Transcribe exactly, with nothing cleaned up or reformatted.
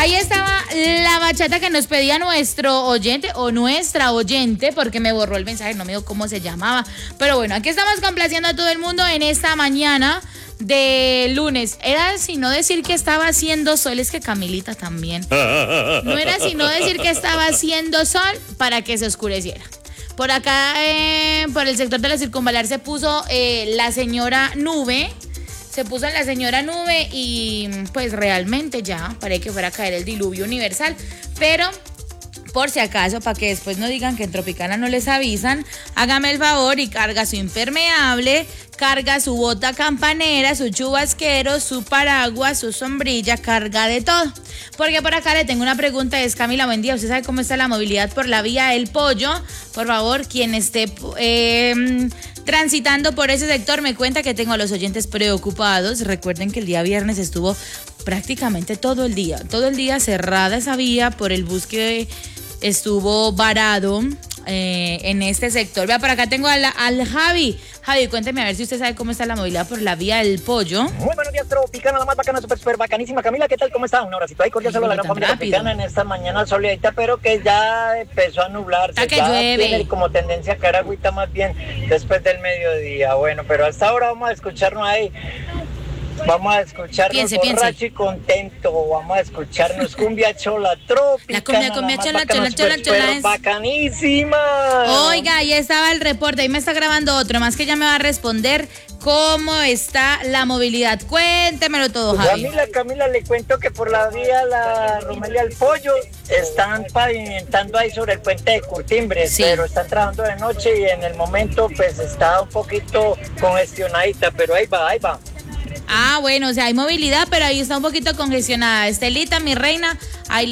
Ahí estaba la bachata que nos pedía nuestro oyente o nuestra oyente, porque me borró el mensaje, no me dijo cómo se llamaba. Pero bueno, aquí estamos complaciendo a todo el mundo en esta mañana de lunes. Era sino decir que estaba haciendo sol, es que Camilita también. No era sino decir que estaba haciendo sol para que se oscureciera. Por acá, eh, por el sector de la Circunvalar se puso eh, la señora nube. Se puso la señora nube y pues realmente ya parece que fuera a caer el diluvio universal. Pero por si acaso, para que después no digan que en Tropicana no les avisan, hágame el favor y carga su impermeable, carga su bota campanera, su chubasquero, su paraguas, su sombrilla, carga de todo. Porque por acá le tengo una pregunta, es Camila, buen día, ¿usted sabe cómo está la movilidad por la vía del Pollo? Por favor, quien esté eh, transitando por ese sector me cuenta, que tengo a los oyentes preocupados. Recuerden que el día viernes estuvo prácticamente todo el día, todo el día cerrada esa vía por el bus que estuvo varado eh, en este sector. Vea, por acá tengo al, al Javi. Javi, cuénteme a ver si usted sabe cómo está la movilidad por la vía del Pollo. Muy buenos días, Tropicana, la más bacana, súper, súper bacanísima. Camila, ¿qué tal? ¿Cómo está? Un abracito ahí, cordial saludo a la gran familia Tropicana en esta mañana soleadita, pero que ya empezó a nublarse. Está que ya llueve. Tiene como tendencia a caer agüita más bien después del mediodía. Bueno, pero hasta ahora vamos a escucharnos ahí. Vamos a escucharnos piense, borracho piense. y contento. Vamos a escucharnos cumbia chola trópica. La cumbia, cumbia la chola, bacana, chola, chola, super, chola super es- bacanísima. Oiga, ahí estaba el reporte, ahí me está grabando otro, más que ya me va a responder cómo está la movilidad. Cuéntemelo todo, Javi. Camila, Camila, le cuento que por la vía la Romelia al Pollo están pavimentando ahí sobre el puente de Curtimbres, Sí. pero están trabajando de noche y en el momento pues está un poquito congestionadita, pero ahí va, ahí va. Ah, bueno, o sea, hay movilidad, pero ahí está un poquito congestionada. Estelita, mi reina, ahí